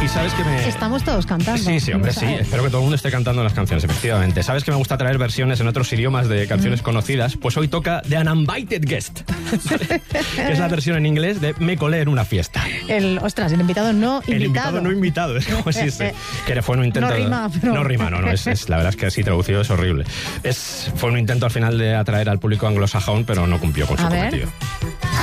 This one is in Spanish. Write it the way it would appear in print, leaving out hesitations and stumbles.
Y sabes que me... Estamos todos cantando. Sí, hombre, sí. Espero que todo el mundo esté cantando las canciones, efectivamente. ¿Sabes que me gusta traer versiones en otros idiomas de canciones conocidas? Pues hoy toca The Uninvited Guest, que es la versión en inglés de Me colé en una fiesta. El invitado no invitado. El invitado no invitado, es como si que fue un intento... No rima, pero... No rima, no, es la verdad es que así traducido es horrible. Fue un intento al final de atraer al público anglosajón, pero no cumplió con su cometido.